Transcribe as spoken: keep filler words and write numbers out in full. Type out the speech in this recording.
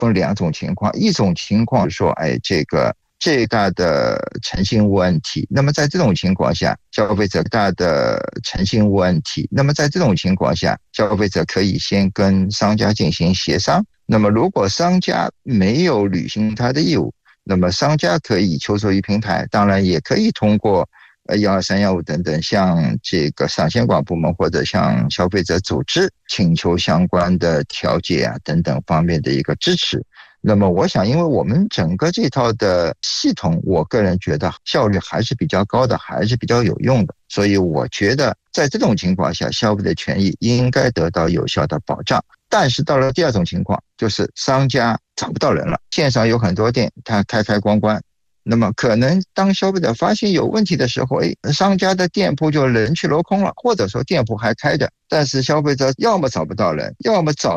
分两种情况，一种情况说，哎，这个最大的诚信问题，那么在这种情况下，消费者大的诚信问题，那么在这种情况下，消费者可以先跟商家进行协商。那么如果商家没有履行他的义务，那么商家可以求助于平台，当然也可以通过呃一二三一五等等，向这个商监管部门或者向消费者组织请求相关的调解啊等等方面的一个支持。那么我想，因为我们整个这套的系统，我个人觉得效率还是比较高的，还是比较有用的，所以我觉得在这种情况下，消费者权益应该得到有效的保障。但是到了第二种情况，就是商家找不到人了，线上有很多店，它开开关关，那么可能当消费者发现有问题的时候，诶，商家的店铺就人去楼空了，或者说店铺还开着，但是消费者要么找不到人，要么找